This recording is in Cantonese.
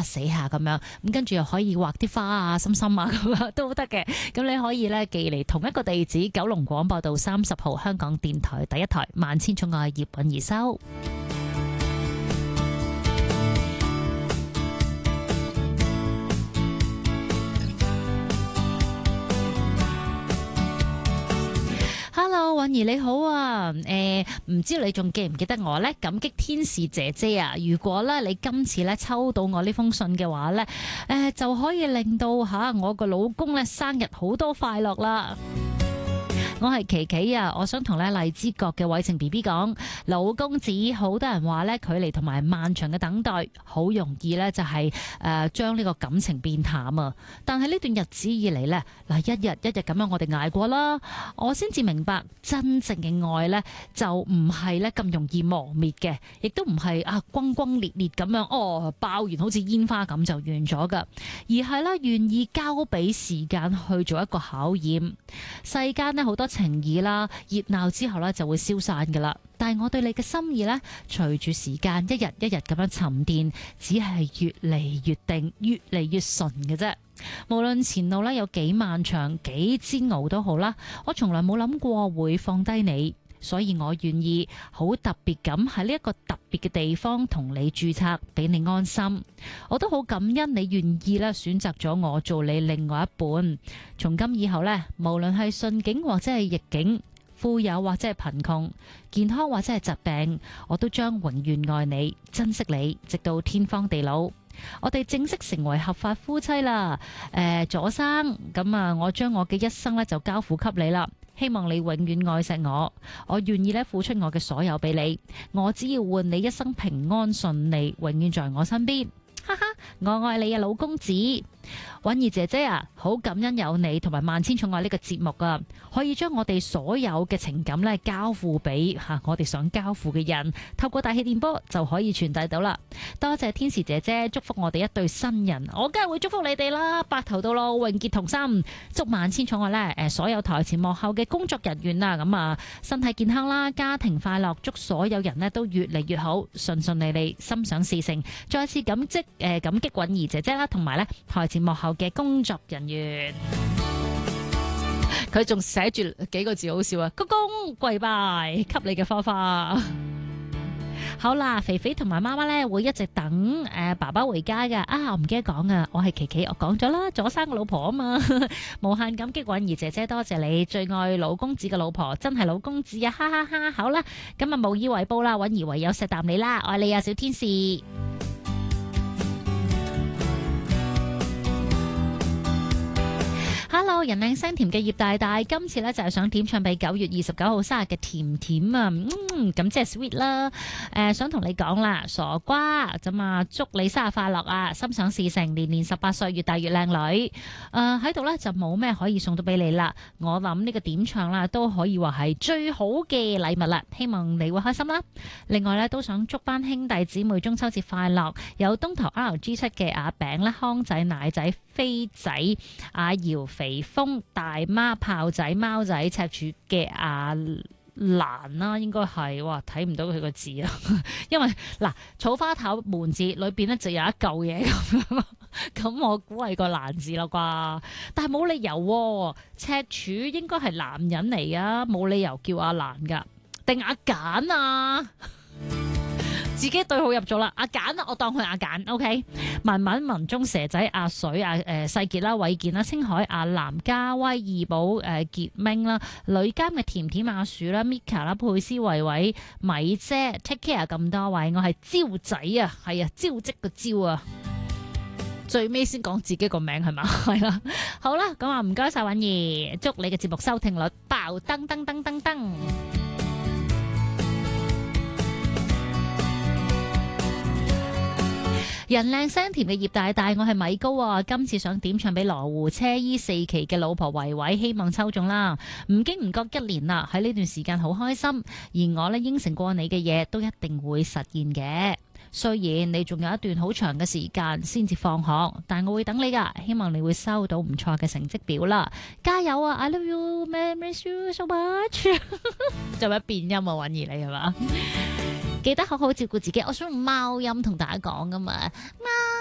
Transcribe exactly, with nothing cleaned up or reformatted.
下死下咁樣，咁跟住又可以畫啲花啊、心心啊咁樣都得嘅。咁你可以咧寄嚟同一個地址，九龍廣播道三十號，香港電台第一台萬千寵愛葉韻儀收。Hello， 韻儀你好啊，誒、呃，唔知你仲記唔記得我呢？感激天使姐姐啊！如果咧你今次咧抽到我呢封信嘅話呢，誒、呃、就可以令到吓我個老公咧生日好多快樂啦！我係琪琪啊，我想同咧荔枝角嘅偉晴 B B 講，老公子好多人話咧距離同埋漫長嘅等待，好容易咧就係誒將呢個感情變淡啊！但係呢段日子以嚟咧，嗱一日一日咁樣我哋捱過啦，我先至明白真正嘅愛咧就唔係咧咁容易磨滅嘅，亦都唔係啊轟轟烈烈咁樣哦爆完好似煙花咁就完咗噶，而係咧願意交俾時間去做一個考驗。世間咧好多情意啦，熱鬧之後咧就會消散噶啦。但係我對你嘅心意咧，隨住時間一日一日咁樣沉澱，只係越嚟越定，越嚟越純嘅啫。無論前路咧有幾漫長、幾煎熬都好啦，我從來冇諗過會放低你，所以我願意好特別咁喺呢一個特別嘅地方同你註冊，俾你安心。我都好感恩你願意咧選擇咗我做你另外一半。從今以後呢，無論係順境或者係逆境，富有或者係貧窮，健康或者係疾病，我都將永遠愛你、珍惜你，直到天荒地老。我哋正式成為合法夫妻啦！誒、呃，左生，咁啊，我將我嘅一生咧就交付給你啦。希望你永遠愛錫我，我願意咧付出我嘅所有俾你。我只要換你一生平安順利，永遠在我身邊。哈哈，我愛你啊，老公子。韻儀姐姐啊，好感恩有你同埋萬千寵愛呢個節目啊，可以將我哋所有嘅情感咧交付俾吓我哋想交付嘅人，透過大氣電波就可以傳遞到啦。多謝天使姐姐祝福我哋一對新人，我梗係會祝福你哋啦，白頭到老，永結同心。祝萬千寵愛咧，誒，所有台前幕後嘅工作人員啊，咁啊，身體健康啦，家庭快樂，祝所有人咧都越嚟越好，順順利利，心想事成。再次感激誒、呃，感激韻儀姐姐啦，同埋咧台前幕後嘅工作人員，佢仲寫住幾個字好笑啊！鞠躬跪拜，給你嘅花花。好啦，肥肥同埋媽媽咧會一直等誒、呃、爸爸回家噶。啊，我唔記得講啊，我係琪琪，我講咗啦，左生個老婆啊嘛。無限感激韻儀姐姐，多謝你最愛老公子嘅老婆，真係老公子啊！哈哈哈，哈。好啦，咁啊無以為報啦，韻儀唯有錫啖你啦，愛你啊，小天使。Hello， 人靚聲甜嘅葉大大，今次咧就係想點唱俾九月二十九號生日嘅甜甜啊，嗯，咁即係 sweet 啦。誒、呃，想同你講啦，傻瓜，咁啊，祝你生日快樂啊，心想事成，年年十八歲，越大越靚女。誒、呃，喺度咧就冇咩可以送到俾你啦。我諗呢個點唱啦，都可以話係最好嘅禮物啦。希望你會開心啦。另外咧，都想祝班兄弟姊妹中秋節快樂。有東頭 R G 七嘅阿餅咧，康仔、奶仔、飛仔、阿瑤、肥峰、大媽、炮仔、貓仔、赤柱嘅阿蘭啦，應該係，哇，睇唔到佢個字啊，因為嗱草花頭門字裏邊咧就有一嚿嘢咁，咁我估係個蘭字啦啩，但係冇理由喎，赤柱應該係男人嚟啊，冇理由叫阿蘭噶，定阿簡啊？自己對號入咗啦，阿簡啦，我當佢阿簡 ，OK。文文、文中、蛇仔、阿水、阿誒細傑啦、偉健啦、青海、阿南、嘉威、二寶、誒傑明啦、女監嘅甜甜、阿樹啦、Mika 啦、佩斯、維維、米姐 ，take care 咁多位，我係招仔啊，係啊，招積個招啊，最尾先講自己個名係嘛，係啦，好啦，咁啊唔該晒韻儀，祝你嘅節目收聽率爆燈燈燈燈燈。人靚聲甜嘅葉大大，我係米高啊！今次想點唱俾羅湖車衣四期嘅老婆維維，希望抽中啦！唔經唔覺一年啦，喺呢段時間好開心，而我呢應承過你嘅嘢都一定會實現嘅。雖然你仲有一段好長嘅時間先至放學，但我會等你噶，希望你會收到唔錯嘅成績表啦！加油啊 ！I love you, miss you so much。做乜變音啊？韻儀你係嘛？記得好好照顧自己，我想用貓音同大家講噶嘛，貓。